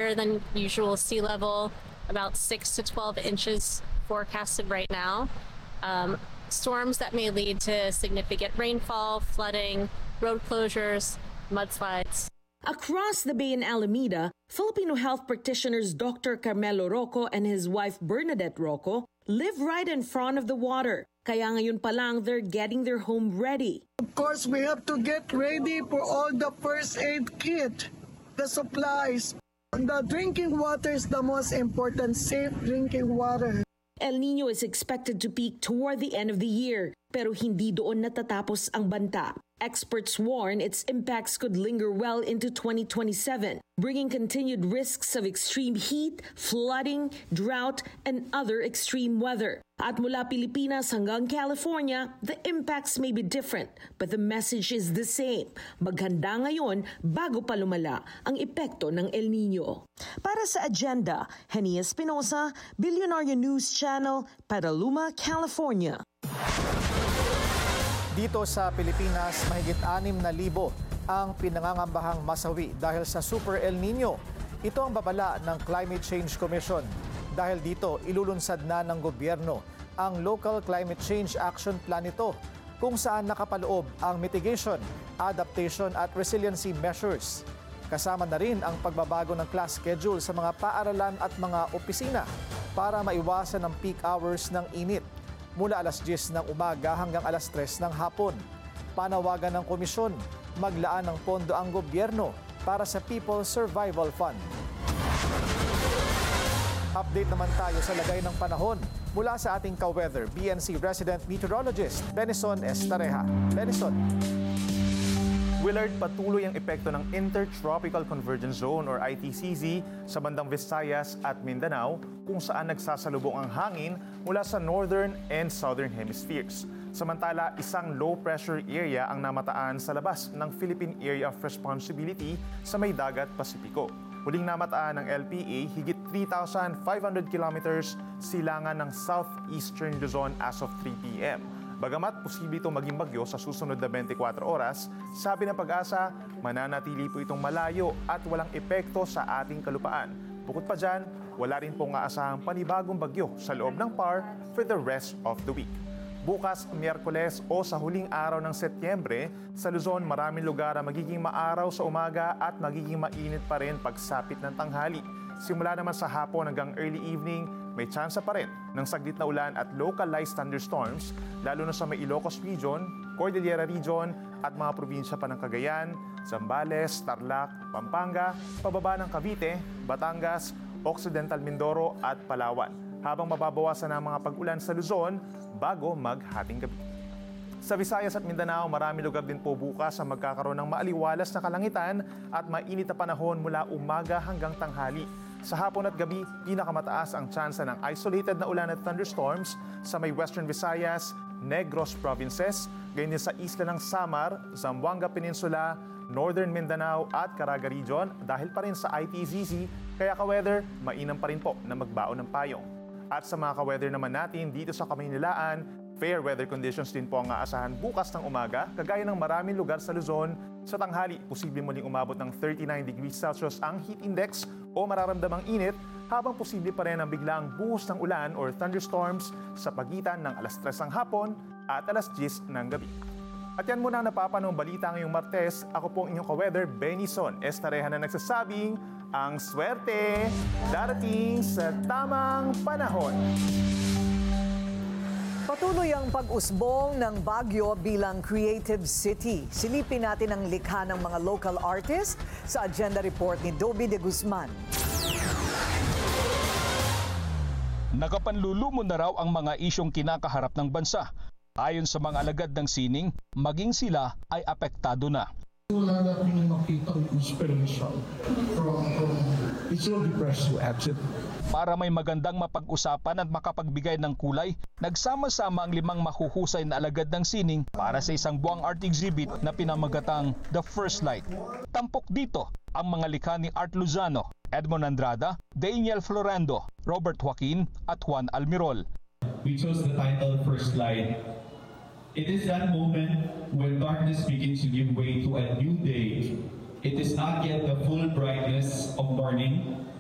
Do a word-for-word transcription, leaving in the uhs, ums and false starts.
higher than usual sea level, about six to twelve inches forecasted right now. Um, storms that may lead to significant rainfall, flooding, road closures, mudslides. Across the bay in Alameda, Filipino health practitioners Doctor Carmelo Rocco and his wife Bernadette Rocco live right in front of the water. Kaya ngayon pa lang they're getting their home ready. Of course, we have to get ready for all the first aid kit, the supplies. The drinking water is the most important, safe drinking water. El Nino is expected to peak toward the end of the year, pero hindi doon natatapos ang banta. Experts warn its impacts could linger well into twenty twenty-seven, bringing continued risks of extreme heat, flooding, drought, and other extreme weather. At mula Pilipinas hanggang California, the impacts may be different, but the message is the same. Maghanda ngayon bago pa lumala ang epekto ng El Nino. Para sa Agenda, Henia Espinosa, Billionaire News Channel, Petaluma, California. Dito sa Pilipinas, mahigit anim na libo ang pinangangambahang masawi dahil sa Super El Nino. Ito ang babala ng Climate Change Commission. Dahil dito, ilulunsad na ng gobyerno ang Local Climate Change Action Plan nito, kung saan nakapaloob ang mitigation, adaptation at resiliency measures. Kasama na rin ang pagbabago ng class schedule sa mga paaralan at mga opisina para maiwasan ang peak hours ng init mula alas diyes ng umaga hanggang alas tres ng hapon. Panawagan ng komisyon, maglaan ng pondo ang gobyerno para sa People's Survival Fund. Update naman tayo sa lagay ng panahon mula sa ating ka-weather, B N C resident meteorologist Benison Estareja. Benison. Willard, patuloy ang epekto ng Intertropical Convergence Zone or I T C Z sa bandang Visayas at Mindanao, kung saan nagsasalubong ang hangin mula sa northern and southern hemispheres. Samantala, isang low-pressure area ang namataan sa labas ng Philippine Area of Responsibility sa may dagat Pasipiko. Huling namataan ng L P A higit three thousand five hundred kilometers silangan ng southeastern Luzon as of three p m Bagamat posible itong maging bagyo sa susunod na twenty-four oras, sabi ng Pag-asa, mananatili po itong malayo at walang epekto sa ating kalupaan. Bukod pa dyan, wala rin pong aasahang panibagong bagyo sa loob ng P A R for the rest of the week. Bukas, Miyerkules o sa huling araw ng Setyembre, sa Luzon maraming lugar ang magiging maaraw sa umaga at magiging mainit pa rin pagsapit ng tanghali. Simula naman sa hapon hanggang early evening, may tsansa pa rin ng saglit na ulan at localized thunderstorms, lalo na sa may Ilocos Region, Cordillera Region at mga probinsya pa ng Cagayan, Zambales, Tarlac, Pampanga, pababa ng Cavite, Batangas, Occidental Mindoro at Palawan, habang mababawasan ang mga pag-ulan sa Luzon bago maghating gabi. Sa Visayas at Mindanao, marami lugar din po bukas ang magkakaroon ng maaliwalas na kalangitan at mainit na panahon mula umaga hanggang tanghali. Sa hapon at gabi, pinakamataas ang tsansa ng isolated na ulan at thunderstorms sa may Western Visayas, Negros Provinces, ganyan din sa isla ng Samar, Zamboanga Peninsula, Northern Mindanao at Caraga Region dahil pa rin sa I T Z Z, kaya ka-weather, mainam pa rin po na magbaon ng payong. At sa mga ka-weather naman natin dito sa Kamaynilaan, fair weather conditions din po ang aasahan bukas ng umaga, kagaya ng maraming lugar sa Luzon. Sa tanghali, posible muling umabot ng thirty-nine degrees Celsius ang heat index o mararamdamang init, habang posible pa rin ang biglang buhos ng ulan or thunderstorms sa pagitan ng alas tres ng hapon at alas diyes ng gabi. At yan muna ang napapanong balita ngayong Martes. Ako po ang inyong ka-weather, Benison Estareja, na nagsasabing ang swerte darating sa tamang panahon. Patuloy ang pag-usbong ng Baguio bilang creative city. Silipin natin ang likha ng mga local artists sa agenda report ni Dobby de Guzman. Nakapanlulumo na raw ang mga isyong kinakaharap ng bansa. Ayon sa mga alagad ng sining, maging sila ay apektado na. Wala na kami makita ang inspiration from, from it's so depressed to exit. Para may magandang mapag-usapan at makapagbigay ng kulay, nagsama-sama ang limang mahuhusay na alagad ng sining para sa isang buwang art exhibit na pinamagatang The First Light. Tampok dito ang mga likha ni Art Lozano, Edmond Andrada, Daniel Florendo, Robert Joaquin at Juan Almirol. We chose the title First Light. It is that moment when darkness begins to give way to a new day. It is not yet the full brightness of morning,